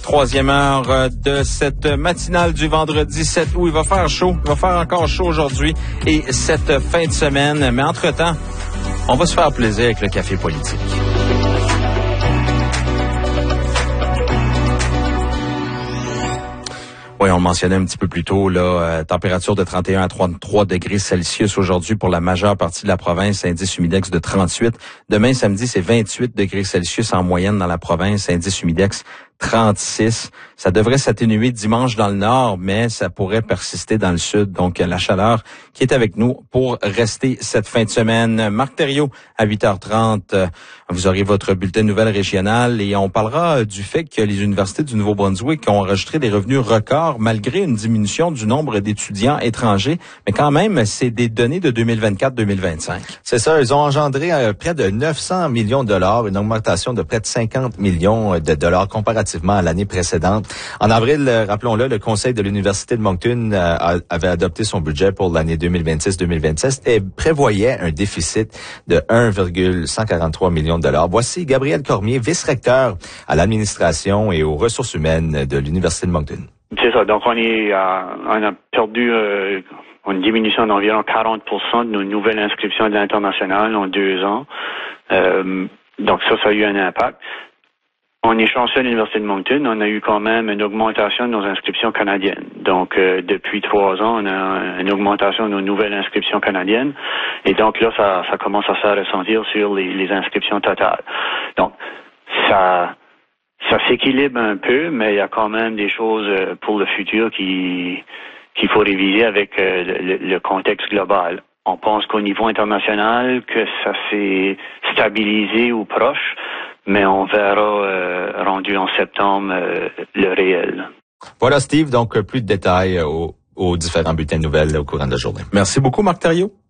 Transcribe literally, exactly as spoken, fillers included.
Troisième heure de cette matinale du vendredi sept août. Il va faire chaud. Il va faire encore chaud aujourd'hui et cette fin de semaine. Mais entre-temps, on va se faire plaisir avec le café politique. Oui, on le mentionnait un petit peu plus tôt, là, euh, température de trente et un à trente-trois degrés Celsius aujourd'hui pour la majeure partie de la province, indice humidex de trente-huit. Demain, samedi, c'est vingt-huit degrés Celsius en moyenne dans la province, indice humidex trente-six. Ça devrait s'atténuer dimanche dans le nord, mais ça pourrait persister dans le sud. Donc, la chaleur qui est avec nous pour rester cette fin de semaine. Marc Thériault, à huit heures trente, vous aurez votre bulletin de nouvelles régionales et on parlera du fait que les universités du Nouveau-Brunswick ont enregistré des revenus records malgré une diminution du nombre d'étudiants étrangers. Mais quand même, c'est des données de deux mille vingt-quatre deux mille vingt-cinq. C'est ça, ils ont engendré euh, près de neuf cents millions de dollars, une augmentation de près de cinquante millions de dollars comparativement à l'année précédente. En avril, euh, rappelons-le, le Conseil de l'Université de Moncton euh, avait adopté son budget pour l'année deux mille vingt-six deux mille vingt-sept et prévoyait un déficit de un virgule cent quarante-trois millions de dollars. Voici Gabriel Cormier, vice-recteur à l'administration et aux ressources humaines de l'Université de Moncton. C'est ça. Donc, on est, euh, on a perdu euh, une diminution d'environ quarante pour cent de nos nouvelles inscriptions à l'international en deux ans. Euh, donc, ça, ça a eu un impact. On est chanceux à l'Université de Moncton. On a eu quand même une augmentation de nos inscriptions canadiennes. Donc, euh, depuis trois ans, on a une augmentation de nos nouvelles inscriptions canadiennes. Et donc, là, ça, ça commence à se ressentir sur les, les inscriptions totales. Donc, ça... Ça s'équilibre un peu, mais il y a quand même des choses pour le futur qui qu'il faut réviser avec le, le contexte global. On pense qu'au niveau international, que ça s'est stabilisé ou proche, mais on verra euh, rendu en septembre euh, le réel. Voilà Steve, donc plus de détails aux, aux différents bulletins de nouvelles au courant de la journée. Merci beaucoup Marc Thériault.